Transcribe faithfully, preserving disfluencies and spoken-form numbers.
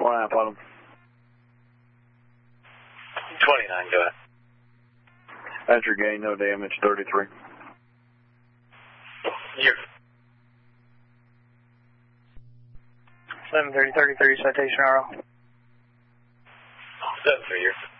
Flap on him. twenty-nine, go ahead. That's your gain, no damage, thirty-three. You're seven thirty, thirty-three, citation R O. seven three, you're